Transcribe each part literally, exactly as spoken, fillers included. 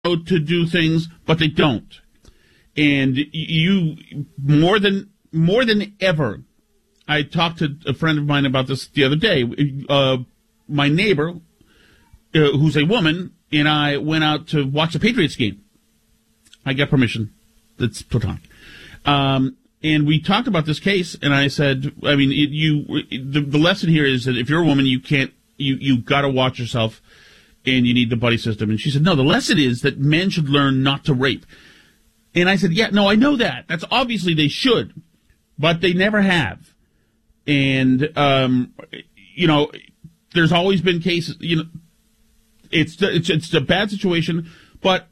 to do things, but they don't. And you, more than more than ever, I talked to a friend of mine about this the other day. Uh, my neighbor, uh, who's a woman, and I went out to watch the Patriots game. I got permission. That's platonic. Um, and we talked about this case, and I said, I mean, it, you. The, the lesson here is that if you're a woman, you can't. You you got to watch yourself, and you need the buddy system. And she said, no, the lesson is that men should learn not to rape. And I said, yeah, no, I know that. That's obviously they should, but they never have. And, um, you know, there's always been cases, you know, it's, it's, it's a bad situation, but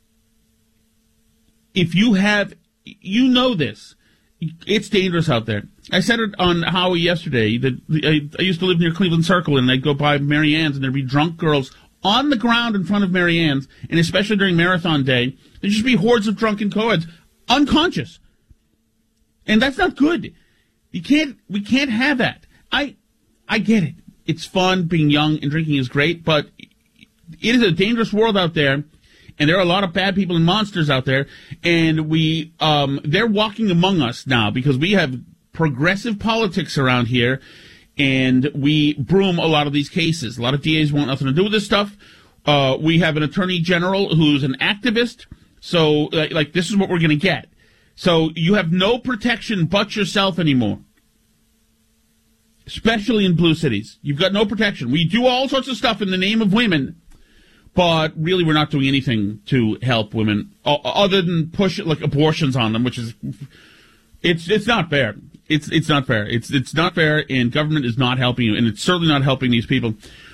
if you have, you know this, it's dangerous out there. I said it on Howie yesterday that I, I used to live near Cleveland Circle, and I'd go by Mary Ann's, and there'd be drunk girls on the ground in front of Mary Ann's, and especially during marathon day, there'd just be hordes of drunken co-eds, unconscious. And that's not good. You can't, we can't have that. I, I get it. It's fun, being young and drinking is great, but it is a dangerous world out there, and there are a lot of bad people and monsters out there, and we, um, they're walking among us now because we have progressive politics around here, and we broom a lot of these cases. A lot of D As want nothing to do with this stuff. Uh, we have an attorney general who's an activist. So, like, like this is what we're going to get. So you have no protection but yourself anymore, especially in blue cities. You've got no protection. We do all sorts of stuff in the name of women, but really we're not doing anything to help women other than push like abortions on them, which is it's it's not fair. It's it's not fair. It's it's not fair, and government is not helping you, and it's certainly not helping these people.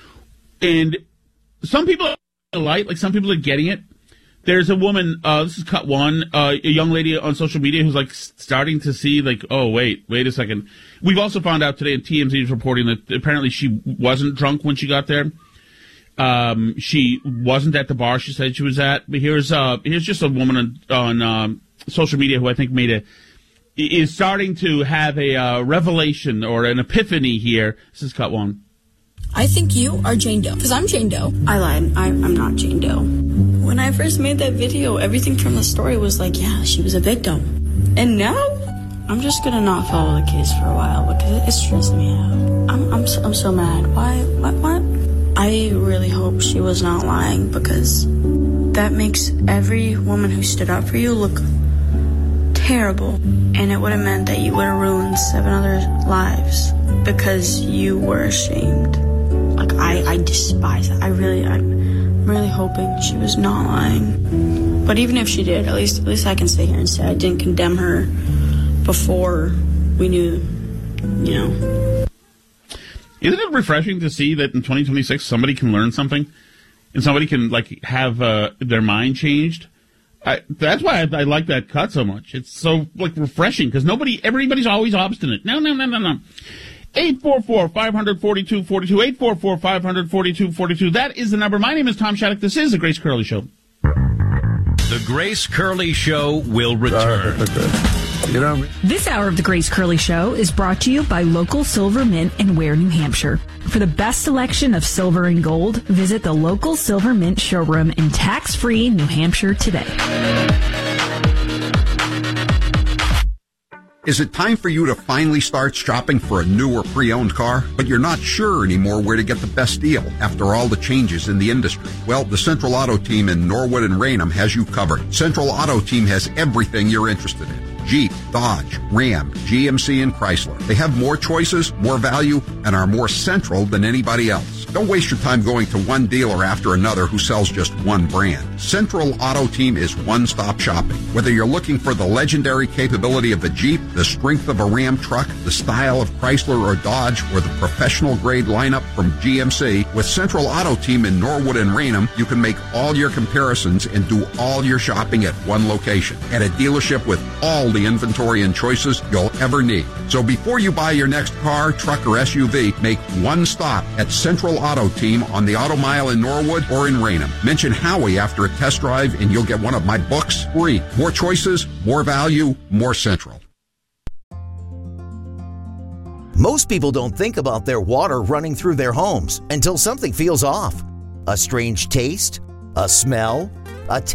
And some people are light, like some people are getting it. There's a woman, uh, this is cut one, uh, a young lady on social media who's like starting to see like, oh, wait, wait a second. We've also found out today, and T M Z is reporting that apparently she wasn't drunk when she got there. Um, she wasn't at the bar she said she was at. But here's, uh, here's just a woman on, on um, social media who I think made a, is starting to have a uh, revelation or an epiphany here. This is cut one. I think you are Jane Doe, because I'm Jane Doe. I lied. I, I'm not Jane Doe. When I first made that video, everything from the story was like, yeah, she was a victim. And now, I'm just going to not follow the case for a while because it stressed me out. I'm I'm so, I'm so mad. Why? What? What? I really hope she was not lying, because that makes every woman who stood up for you look terrible. And it would have meant that you would have ruined seven other lives because you were ashamed. Like, I, I despise that. I really, I'm really hoping she was not lying. But even if she did, at least, at least I can stay here and say I didn't condemn her before we knew, you know. Isn't it refreshing to see that in twenty twenty-six somebody can learn something and somebody can, like, have uh, their mind changed? I, that's why I, I like that cut so much. It's so, like, refreshing because nobody, everybody's always obstinate. No, no, no, no, no. eight four four, five four two, four two, eight four four, five four two, four two. That is the number. My name is Tom Shattuck. This is The Grace Curley Show. The Grace Curley Show will return. You know, this hour of The Grace Curley Show is brought to you by local Silver Mint in Ware, New Hampshire. For the best selection of silver and gold, visit the local Silver Mint showroom in tax-free New Hampshire today. Is it time for you to finally start shopping for a new or pre-owned car, but you're not sure anymore where to get the best deal after all the changes in the industry? Well, the Central Auto Team in Norwood and Raynham has you covered. Central Auto Team has everything you're interested in. Jeep, Dodge, Ram, G M C, and Chrysler. They have more choices, more value, and are more central than anybody else. Don't waste your time going to one dealer after another who sells just one brand. Central Auto Team is one-stop shopping. Whether you're looking for the legendary capability of a Jeep, the strength of a Ram truck, the style of Chrysler or Dodge, or the professional-grade lineup from G M C, with Central Auto Team in Norwood and Raynham, you can make all your comparisons and do all your shopping at one location, at a dealership with all the inventory and choices you'll ever need. So before you buy your next car, truck, or S U V, make one stop at Central Auto Team on the Auto Mile in Norwood or in Raynham. Mention Howie after a test drive and you'll get one of my books free. More choices, more value, more Central. Most people don't think about their water running through their homes until something feels off. A strange taste, a smell, A